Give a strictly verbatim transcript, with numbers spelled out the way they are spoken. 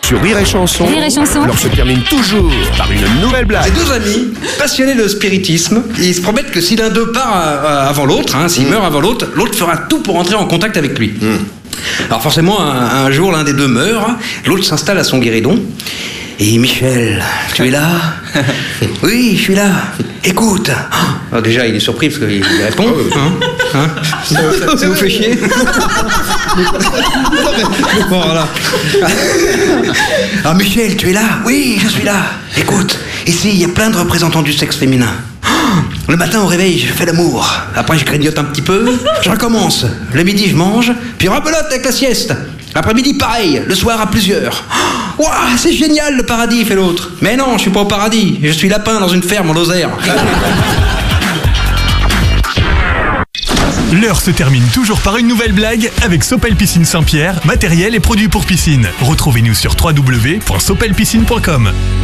Sur Rire et Chanson, Rire et Chanson. l'heure se termine toujours par une nouvelle blague. C'est deux amis passionnés de spiritisme. Ils se promettent que si l'un d'eux part euh, avant l'autre, hein, s'il mmh. meurt avant l'autre, l'autre fera tout pour entrer en contact avec lui. Mmh. Alors forcément, un, un jour, l'un des deux meurt, l'autre s'installe à son guéridon. Et Michel, tu es là? Oui, je suis là. Écoute. Alors déjà, il est surpris parce qu'il répond. Hein, hein, ça, ça, ça vous fait chier? Bon, voilà. Alors Michel, tu es là? Oui, je suis là. Écoute, ici, il y a plein de représentants du sexe féminin. Le matin au réveil, je fais l'amour. Après, je grignote un petit peu. Je recommence. Le midi, je mange. Puis rebelote avec la sieste. L'après-midi, pareil. Le soir, à plusieurs. Waouh, c'est génial le paradis, fait l'autre. Mais non, je suis pas au paradis. Je suis lapin dans une ferme en Lozère. L'heure se termine toujours par une nouvelle blague avec Sopel Piscine Saint-Pierre, matériel et produits pour piscine. Retrouvez-nous sur w w w point sopel piscine point com.